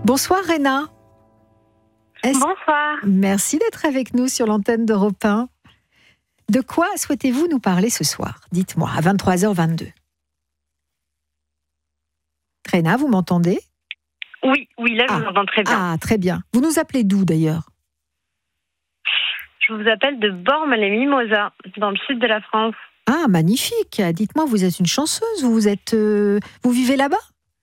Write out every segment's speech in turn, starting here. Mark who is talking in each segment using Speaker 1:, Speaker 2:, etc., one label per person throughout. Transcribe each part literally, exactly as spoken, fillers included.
Speaker 1: Bonsoir Réna. Est-ce...
Speaker 2: Bonsoir.
Speaker 1: Merci d'être avec nous sur l'antenne d'Europe un. De quoi souhaitez-vous nous parler ce soir ? Dites-moi, à vingt-trois heures vingt-deux. Réna, vous m'entendez ?
Speaker 2: Oui, oui, là je
Speaker 1: ah.
Speaker 2: vous entends très bien.
Speaker 1: Ah, très bien. Vous nous appelez d'où d'ailleurs ?
Speaker 2: Je vous appelle de Bormes-les-Mimosas, dans le sud de la France.
Speaker 1: Ah, magnifique. Dites-moi, vous êtes une chanceuse, vous êtes, euh, vous vivez là-bas ?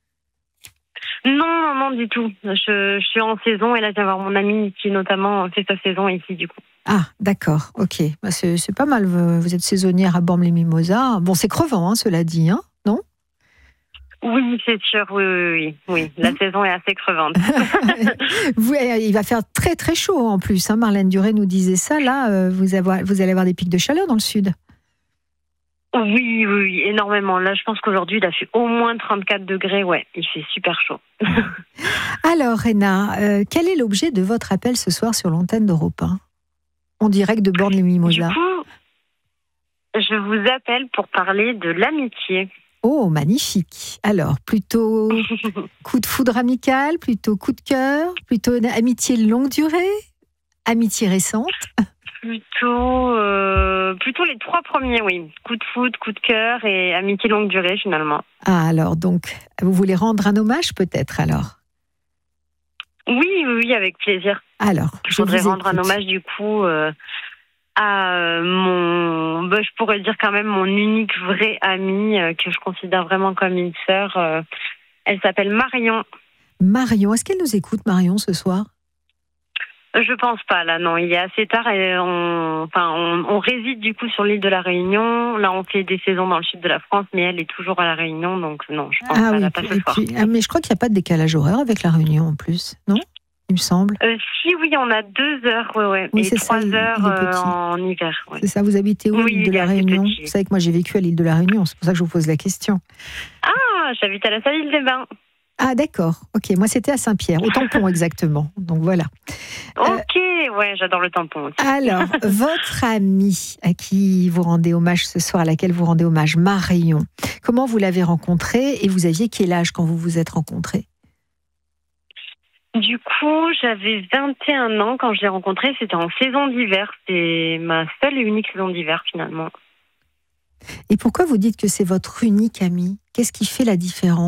Speaker 2: Non, non, non, du tout. Je, je suis en saison et là je viens voir mon ami qui notamment fait sa saison ici du coup.
Speaker 1: Ah, d'accord, ok. Bah, c'est, c'est pas mal, vous êtes saisonnière à Bormes-les-Mimosas. Bon, c'est crevant, hein, cela dit, hein, non ?
Speaker 2: Oui, c'est sûr, oui, oui, oui. oui. La mmh. saison est assez crevante.
Speaker 1: vous, il va faire très très chaud en plus, hein. Marlène Duré nous disait ça, là, euh, vous, avoir, vous allez avoir des pics de chaleur dans le sud.
Speaker 2: Oui, oui, oui, énormément. Là, je pense qu'aujourd'hui, il a fait au moins trente-quatre degrés. Ouais, il fait super chaud.
Speaker 1: Alors, Réna, euh, quel est l'objet de votre appel ce soir sur l'antenne d'Europe un, en direct de Bormes-les-Mimosas ?
Speaker 2: Du coup, je vous appelle pour parler de l'amitié.
Speaker 1: Oh, magnifique. Alors, plutôt coup de foudre amical, plutôt coup de cœur, plutôt une amitié longue durée, amitié récente ?
Speaker 2: Plutôt, euh, plutôt les trois premiers, oui. Coup de foudre, coup de cœur et amitié longue durée, finalement.
Speaker 1: Ah, alors, donc, vous voulez rendre un hommage, peut-être, alors ?
Speaker 2: Oui, oui, avec plaisir.
Speaker 1: Alors,
Speaker 2: je,
Speaker 1: je
Speaker 2: voudrais
Speaker 1: vous
Speaker 2: rendre
Speaker 1: écoute.
Speaker 2: un hommage, du coup, euh, à euh, mon, bah, je pourrais dire quand même mon unique vraie amie, euh, que je considère vraiment comme une sœur. Euh, elle s'appelle Marion.
Speaker 1: Marion, est-ce qu'elle nous écoute, Marion, ce soir ?
Speaker 2: Je pense pas, là, non. Il est assez tard et on, enfin, on, on réside du coup sur l'île de la Réunion. Là, on fait des saisons dans le sud de la France, mais elle est toujours à la Réunion, donc non, je pense
Speaker 1: ah,
Speaker 2: qu'elle
Speaker 1: oui,
Speaker 2: n'a pas ce soir.
Speaker 1: puis, ah, mais je crois qu'il n'y a pas de décalage horaire avec la Réunion en plus, non ? Il me semble.
Speaker 2: Euh, si, oui, on a deux heures, ouais, ouais.
Speaker 1: Oui,
Speaker 2: et
Speaker 1: c'est
Speaker 2: trois
Speaker 1: ça, il,
Speaker 2: heures
Speaker 1: il est petit.
Speaker 2: Euh, en hiver. Ouais.
Speaker 1: C'est ça, vous habitez où,
Speaker 2: oui,
Speaker 1: l'île de la Réunion ? Vous savez que moi j'ai vécu à l'île de la Réunion, c'est pour ça que je vous pose la question.
Speaker 2: Ah, j'habite à la Salle Île des Bains.
Speaker 1: Ah d'accord, ok, moi c'était à Saint-Pierre, au tampon exactement, donc voilà.
Speaker 2: Ok, euh, ouais, j'adore le tampon aussi.
Speaker 1: Alors, votre amie à qui vous rendez hommage ce soir, à laquelle vous rendez hommage, Marion, comment vous l'avez rencontrée et vous aviez quel âge quand vous vous êtes rencontrés ?
Speaker 2: Du coup, j'avais vingt et un ans quand je l'ai rencontrée, c'était en saison d'hiver, c'est ma seule et unique saison d'hiver finalement.
Speaker 1: Et pourquoi vous dites que c'est votre unique amie ? Qu'est-ce qui fait la différence ?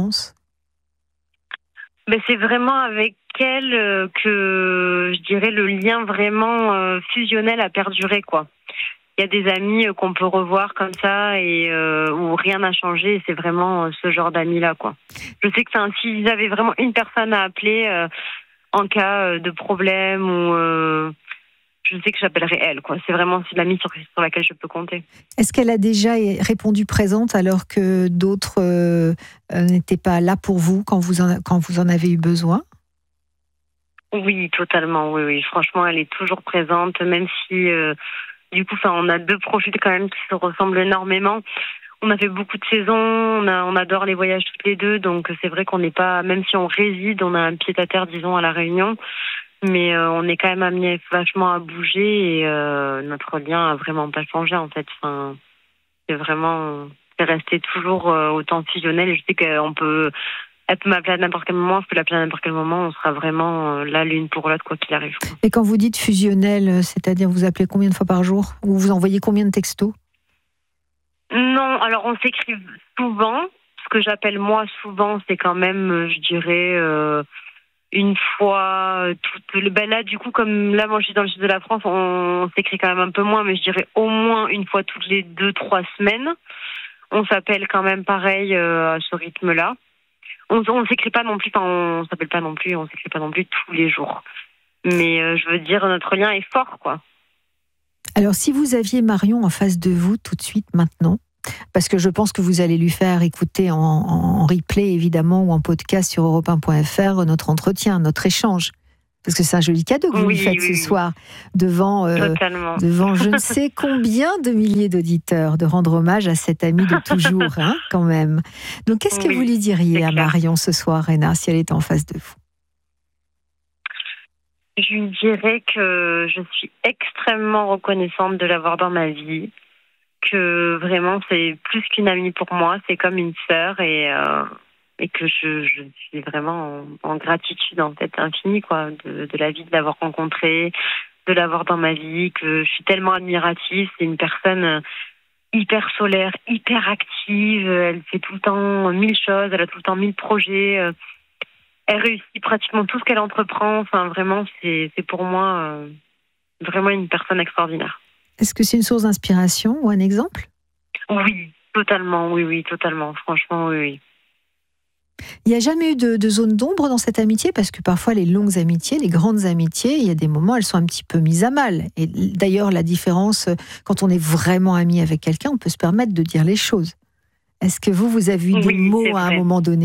Speaker 2: Ben, c'est vraiment avec elle euh, que je dirais le lien vraiment euh, fusionnel a perduré, quoi. Il y a des amis euh, qu'on peut revoir comme ça et euh, où rien n'a changé et c'est vraiment euh, ce genre d'amis-là, quoi. Je sais que enfin, s'ils avaient vraiment une personne à appeler euh, en cas euh, de problème ou euh, je sais que j'appellerai elle, quoi. C'est vraiment c'est l'amie sur, sur laquelle je peux compter.
Speaker 1: Est-ce qu'elle a déjà répondu présente alors que d'autres euh, n'étaient pas là pour vous quand vous en, quand vous en avez eu besoin ?
Speaker 2: Oui, totalement, oui, oui. Franchement, elle est toujours présente, même si, euh, du coup, on a deux profils quand même qui se ressemblent énormément. On a fait beaucoup de saisons, on, a, on adore les voyages toutes les deux, donc c'est vrai qu'on n'est pas, même si on réside, on a un pied-à-terre, disons, à La Réunion, mais euh, on est quand même amené vachement à bouger et euh, notre lien a vraiment pas changé, en fait. Enfin, c'est vraiment, c'est resté toujours euh, autant fusionnel et je sais qu'on peut... Elle peut m'appeler à n'importe quel moment, je peux l'appeler à n'importe quel moment, on sera vraiment là l'une pour l'autre, quoi qu'il arrive.
Speaker 1: Et quand vous dites fusionnel, c'est-à-dire vous appelez combien de fois par jour ? Ou vous envoyez combien de textos ?
Speaker 2: Non, alors on s'écrit souvent. Ce que j'appelle moi souvent, c'est quand même, je dirais, euh, une fois toutes les... Ben là, du coup, comme là, moi je suis dans le sud de la France, on, on s'écrit quand même un peu moins, mais je dirais au moins une fois toutes les deux, trois semaines. On s'appelle quand même pareil euh, à ce rythme-là. On ne s'écrit pas non plus, enfin, on s'appelle pas non plus, on s'écrit pas non plus tous les jours. Mais euh, je veux dire, notre lien est fort, quoi.
Speaker 1: Alors, si vous aviez Marion en face de vous tout de suite, maintenant, parce que je pense que vous allez lui faire écouter en, en replay, évidemment, ou en podcast sur europe un point f r, notre entretien, notre échange. Parce que c'est un joli cadeau que vous
Speaker 2: oui,
Speaker 1: lui faites
Speaker 2: oui,
Speaker 1: ce soir, devant, euh, devant je ne sais combien de milliers d'auditeurs, de rendre hommage à cette amie de toujours, hein, quand même. Donc, qu'est-ce que
Speaker 2: oui,
Speaker 1: vous lui diriez à Marion ce soir, Réna, si elle était en face de vous ?
Speaker 2: Je lui dirais que je suis extrêmement reconnaissante de l'avoir dans ma vie, que vraiment c'est plus qu'une amie pour moi, c'est comme une sœur et... Euh... et que je, je suis vraiment en, en gratitude en fait infinie quoi de, de la vie de l'avoir rencontré, de l'avoir dans ma vie, que je suis tellement admirative. C'est une personne hyper solaire, hyper active, elle fait tout le temps mille choses, elle a tout le temps mille projets, elle réussit pratiquement tout ce qu'elle entreprend. Enfin vraiment, c'est, c'est pour moi euh, vraiment une personne extraordinaire.
Speaker 1: Est-ce que c'est une source d'inspiration ou un exemple ?
Speaker 2: Oui, totalement, oui, oui, totalement, franchement, oui, oui.
Speaker 1: Il n'y a jamais eu de, de zone d'ombre dans cette amitié, parce que parfois les longues amitiés, les grandes amitiés, il y a des moments, elles sont un petit peu mises à mal. Et d'ailleurs, la différence, quand on est vraiment ami avec quelqu'un, on peut se permettre de dire les choses. Est-ce que vous, vous avez eu des
Speaker 2: Oui,
Speaker 1: mots à un moment donné ?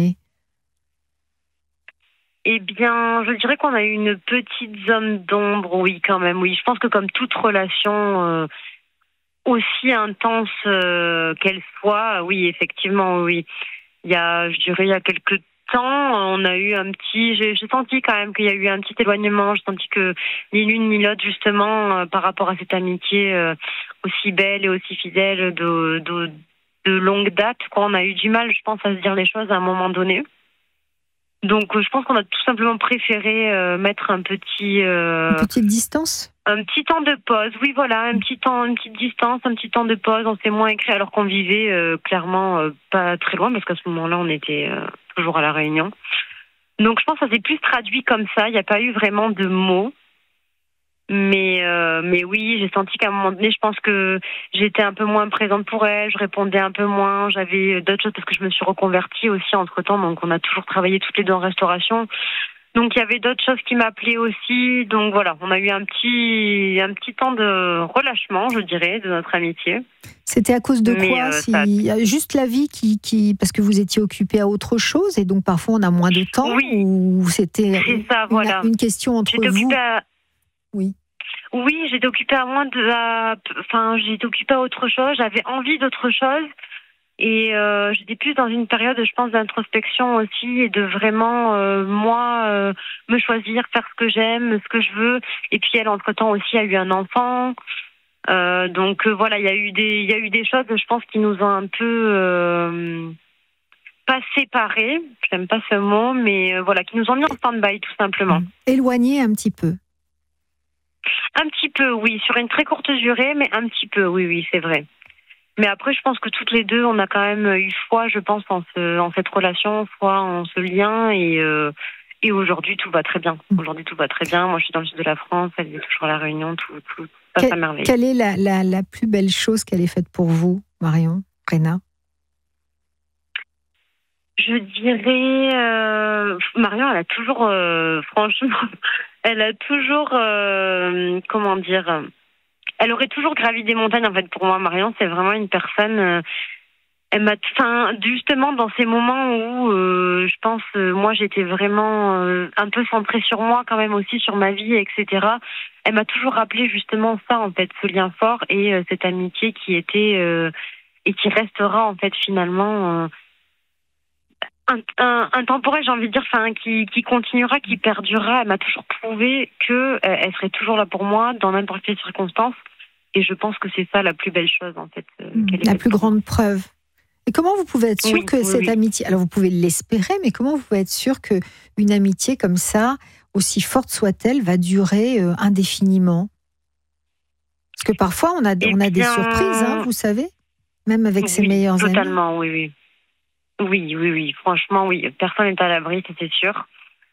Speaker 2: Eh bien, je dirais qu'on a eu une petite zone d'ombre, oui, quand même, oui. Je pense que comme toute relation, euh, aussi intense euh, qu'elle soit, oui, effectivement, oui. Il y a, je dirais, il y a quelques temps, on a eu un petit, j'ai, j'ai senti quand même qu'il y a eu un petit éloignement. J'ai senti que ni l'une ni l'autre, justement, euh, par rapport à cette amitié euh, aussi belle et aussi fidèle de, de, de longue date, quoi, on a eu du mal, je pense, à se dire les choses à un moment donné. Donc, euh, je pense qu'on a tout simplement préféré euh, mettre un petit, euh,
Speaker 1: une petite distance.
Speaker 2: Un petit temps de pause, oui, voilà, un petit temps, une petite distance, un petit temps de pause. On s'est moins écrit alors qu'on vivait euh, clairement euh, pas très loin, parce qu'à ce moment-là, on était euh, toujours à La Réunion. Donc, je pense que ça s'est plus traduit comme ça. Il n'y a pas eu vraiment de mots. Mais, euh, mais oui, j'ai senti qu'à un moment donné, je pense que j'étais un peu moins présente pour elle, je répondais un peu moins, j'avais d'autres choses parce que je me suis reconvertie aussi entre-temps. Donc, on a toujours travaillé toutes les deux en restauration. Donc il y avait d'autres choses qui m'appelaient aussi. Donc voilà, on a eu un petit, un petit temps de relâchement, je dirais, de notre amitié.
Speaker 1: C'était à cause de
Speaker 2: Mais
Speaker 1: quoi
Speaker 2: euh,
Speaker 1: si...
Speaker 2: ça...
Speaker 1: Juste la vie qui, qui... Parce que vous étiez occupé à autre chose et donc parfois on a moins de temps.
Speaker 2: Oui,
Speaker 1: ou c'était
Speaker 2: c'est ça,
Speaker 1: une,
Speaker 2: voilà.
Speaker 1: une question entre
Speaker 2: j'étais
Speaker 1: vous
Speaker 2: à...
Speaker 1: Oui.
Speaker 2: Oui, j'étais occupée à moins de... À... Enfin, j'étais occupée à autre chose, j'avais envie d'autre chose. Et euh, j'étais plus dans une période, je pense, d'introspection aussi et de vraiment, euh, moi, euh, me choisir, faire ce que j'aime, ce que je veux. Et puis elle, entre-temps, aussi, a eu un enfant. Euh, donc euh, voilà, il y a eu des, il y a eu des choses, je pense, qui nous ont un peu... Euh, pas séparés, j'aime pas ce mot, mais euh, voilà, qui nous ont mis en stand-by, tout simplement.
Speaker 1: Mmh. Éloignés un petit peu.
Speaker 2: Un petit peu, oui, sur une très courte durée, mais un petit peu, oui, oui, c'est vrai. Mais après, je pense que toutes les deux, on a quand même eu foi, je pense, en, ce, en cette relation, foi en ce lien. Et, euh, et aujourd'hui, tout va très bien. Aujourd'hui, tout va très bien. Moi, je suis dans le sud de la France, elle est toujours à La Réunion, tout, tout passe
Speaker 1: Que,
Speaker 2: à merveille.
Speaker 1: Quelle est la, la, la plus belle chose qu'elle ait faite pour vous, Marion, Rena ?
Speaker 2: Je dirais... Euh, Marion, elle a toujours... Euh, franchement, elle a toujours... Euh, comment dire... Elle aurait toujours gravi des montagnes, en fait, pour moi. Marion, c'est vraiment une personne... Euh, elle m'a, enfin, justement, dans ces moments où, euh, je pense, euh, moi, j'étais vraiment euh, un peu centrée sur moi, quand même aussi, sur ma vie, et cetera. Elle m'a toujours rappelé, justement, ça, en fait, ce lien fort et euh, cette amitié qui était... Euh, et qui restera, en fait, finalement... Euh, intemporelle, j'ai envie de dire, enfin, qui, qui continuera, qui perdurera. Elle m'a toujours prouvé qu'elle euh, serait toujours là pour moi, dans n'importe quelle circonstance. Et je pense que c'est ça la plus belle chose, en fait. Euh,
Speaker 1: mmh, la plus grande preuve. Et comment vous pouvez être sûr
Speaker 2: oui,
Speaker 1: que
Speaker 2: oui,
Speaker 1: cette
Speaker 2: oui. amitié...
Speaker 1: Alors, vous pouvez l'espérer, mais comment vous pouvez être sûr qu'une amitié comme ça, aussi forte soit-elle, va durer euh, indéfiniment ? Parce que parfois, on a,
Speaker 2: eh
Speaker 1: on a
Speaker 2: bien...
Speaker 1: des surprises, hein, vous savez, même avec ses
Speaker 2: oui,
Speaker 1: meilleurs
Speaker 2: totalement,
Speaker 1: amis.
Speaker 2: Totalement, oui, oui. Oui, oui, oui. Franchement, oui. Personne n'est à l'abri, c'est sûr.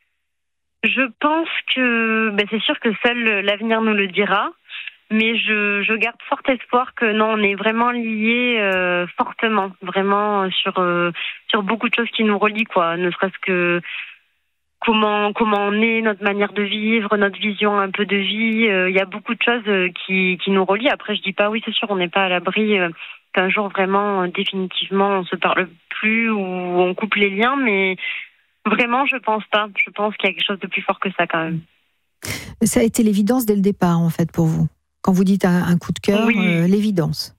Speaker 2: Je pense que, ben, c'est sûr que seul l'avenir nous le dira. Mais je, je garde fort espoir que non, on est vraiment liés euh, fortement, vraiment sur euh, sur beaucoup de choses qui nous relient, quoi. Ne serait-ce que comment comment on est, notre manière de vivre, notre vision un peu de vie. Il euh, y a beaucoup de choses qui qui nous relient. Après, je dis pas oui, c'est sûr, on n'est pas à l'abri euh, qu'un jour vraiment euh, définitivement on se parle plus ou on coupe les liens, mais vraiment, je pense pas. Je pense qu'il y a quelque chose de plus fort que ça quand même.
Speaker 1: Ça a été l'évidence dès le départ, en fait, pour vous. Quand vous dites un, un coup de cœur,
Speaker 2: oui.
Speaker 1: euh, l'évidence.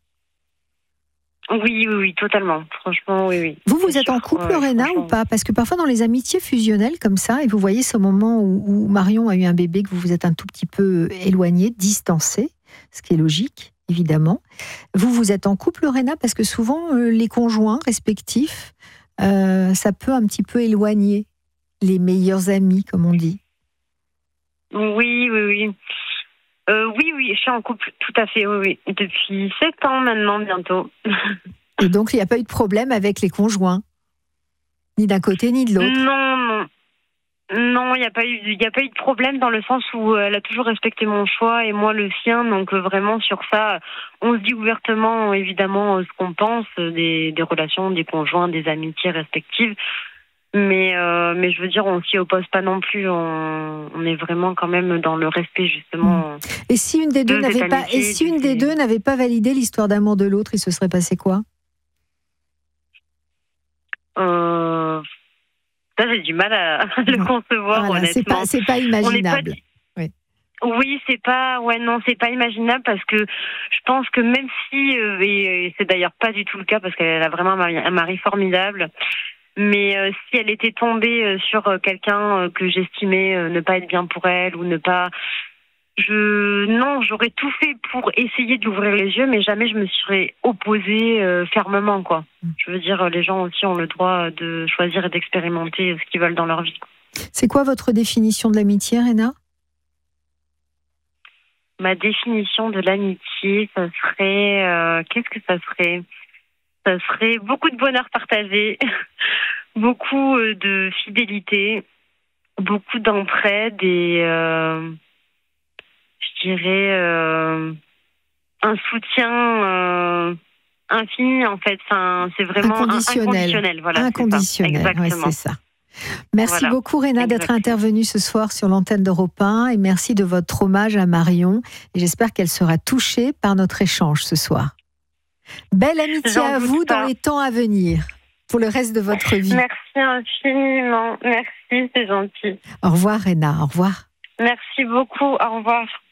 Speaker 2: Oui, oui, oui, totalement. Franchement, oui, oui.
Speaker 1: Vous, vous
Speaker 2: c'est
Speaker 1: êtes
Speaker 2: sûr.
Speaker 1: en couple,
Speaker 2: ouais,
Speaker 1: Rena, ou pas ? Parce que parfois, dans les amitiés fusionnelles comme ça, et vous voyez ce moment où, où Marion a eu un bébé, que vous vous êtes un tout petit peu éloigné, distancé, ce qui est logique, évidemment. Vous, vous êtes en couple, Rena, parce que souvent, euh, les conjoints respectifs euh, ça peut un petit peu éloigner les meilleurs amis, comme on dit.
Speaker 2: Oui, oui, oui. Euh, oui, oui, je suis en couple, tout à fait, oui, oui. Depuis sept ans maintenant, bientôt.
Speaker 1: Et donc, il n'y a pas eu de problème avec les conjoints, ni d'un côté ni de l'autre.
Speaker 2: Non, non. Non, il n'y a pas eu, il y a pas eu de problème dans le sens où elle a toujours respecté mon choix et moi le sien. Donc euh, vraiment sur ça, on se dit ouvertement évidemment euh, ce qu'on pense des, des relations, des conjoints, des amitiés respectives. Mais euh, mais je veux dire, on s'y oppose pas non plus. On, on est vraiment quand même dans le respect justement.
Speaker 1: Mmh. Et si une des deux
Speaker 2: de
Speaker 1: n'avait
Speaker 2: cette
Speaker 1: pas,
Speaker 2: amitié,
Speaker 1: et si une
Speaker 2: de
Speaker 1: des
Speaker 2: ces-
Speaker 1: deux n'avait pas validé l'histoire d'amour de l'autre, il se serait passé quoi?
Speaker 2: Euh, ça j'ai du mal à, à le concevoir
Speaker 1: Voilà, c'est
Speaker 2: honnêtement.
Speaker 1: pas, c'est pas
Speaker 2: On n'est pas
Speaker 1: imaginable.
Speaker 2: Oui, c'est pas, ouais, non, c'est pas imaginable parce que je pense que même si, euh, et, et c'est d'ailleurs pas du tout le cas parce qu'elle a vraiment un mari, un mari formidable, mais euh, si elle était tombée euh, sur euh, quelqu'un euh, que j'estimais euh, ne pas être bien pour elle ou ne pas, je, non, j'aurais tout fait pour essayer de l'ouvrir les yeux, mais jamais je me serais opposée euh, fermement, quoi. Je veux dire, les gens aussi ont le droit de choisir et d'expérimenter ce qu'ils veulent dans leur vie.
Speaker 1: C'est quoi votre définition de l'amitié, Réna?
Speaker 2: Ma définition de l'amitié, ça serait... Euh, qu'est-ce que ça serait? Ça serait beaucoup de bonheur partagé, beaucoup euh, de fidélité, beaucoup d'entraide et, euh, je dirais, euh, un soutien euh, infini, en fait. Enfin, c'est vraiment
Speaker 1: Inconditionnel.
Speaker 2: un, inconditionnel. Voilà,
Speaker 1: Inconditionnel,
Speaker 2: c'est ça. Exactement.
Speaker 1: ouais, c'est ça. Merci
Speaker 2: Voilà.
Speaker 1: beaucoup, Réna, d'être
Speaker 2: Exactement.
Speaker 1: intervenue ce soir sur l'antenne d'Europe un et merci de votre hommage à Marion. Et j'espère qu'elle sera touchée par notre échange ce soir. Belle amitié
Speaker 2: J'en
Speaker 1: à
Speaker 2: doute
Speaker 1: vous
Speaker 2: pas.
Speaker 1: dans les temps à venir, pour le reste de votre vie.
Speaker 2: Merci infiniment. Merci, c'est gentil.
Speaker 1: Au revoir, Réna. Au revoir.
Speaker 2: Merci beaucoup. Au revoir.